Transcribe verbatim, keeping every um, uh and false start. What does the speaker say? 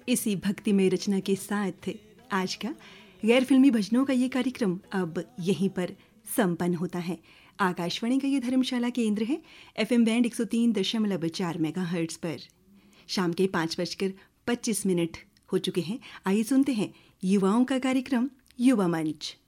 इसी भक्तिमय रचना के साथ आज का गैर फिल्मी भजनों का ये कार्यक्रम अब यहीं पर संपन्न होता है। आकाशवाणी का ये धर्मशाला केंद्र है एफएम बैंड एक सौ तीन दशमलव चार मेगाहर्ट्ज पर। शाम के पाँच बजकर पच्चीस मिनट हो चुके हैं। आइए सुनते हैं युवाओं का कार्यक्रम युवा मंच।